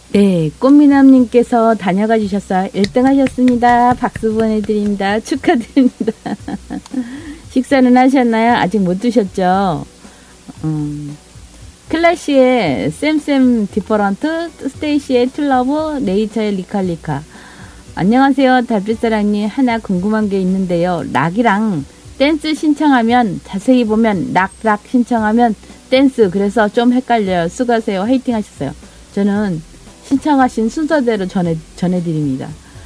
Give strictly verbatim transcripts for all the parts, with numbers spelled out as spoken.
네, 꽃미남님께서 다녀가 주셨어요. 일 등 하셨습니다. 박수 보내드립니다. 축하드립니다. 식사는 하셨나요? 아직 못 드셨죠? 음, 클래시의 쌤쌤 디퍼런트, 스테이시의 툴러브, 네이처의 리칼리카. 안녕하세요. 달빛사랑님. 하나 궁금한 게 있는데요. 락이랑 댄스 신청하면, 자세히 보면 락, 락 신청하면 댄스. 그래서 좀 헷갈려요. 수고하세요. 화이팅 하셨어요. 저는 신청하신 순서대로 전해, 전해드립니다.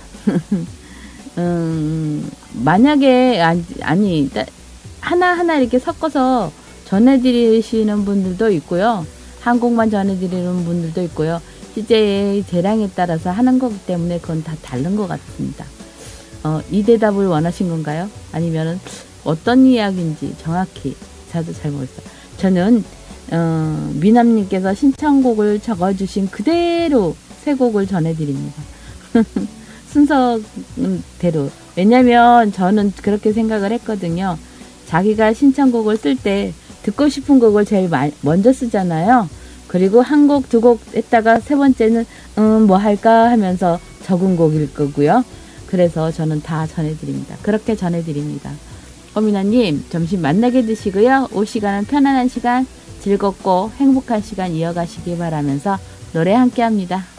음, 만약에, 아니, 아니, 하나하나 이렇게 섞어서 전해드리시는 분들도 있고요. 한 곡만 전해드리는 분들도 있고요. 시제의 재량에 따라서 하는 거기 때문에 그건 다 다른 것 같습니다. 어, 이 대답을 원하신 건가요? 아니면은 어떤 이야기인지 정확히 저도 잘 모르겠어요. 저는 어, 미남님께서 신청곡을 적어주신 그대로 세 곡을 전해드립니다. 순서대로. 왜냐면 저는 그렇게 생각을 했거든요. 자기가 신청곡을 쓸 때 듣고 싶은 곡을 제일 마, 먼저 쓰잖아요. 그리고 한 곡, 두 곡 했다가 세 번째는 음, 뭐 할까 하면서 적은 곡일 거고요. 그래서 저는 다 전해드립니다. 그렇게 전해드립니다. 꼬미나님, 점심 만나게 드시고요. 오후 시간은 편안한 시간, 즐겁고 행복한 시간 이어가시기 바라면서 노래 함께 합니다.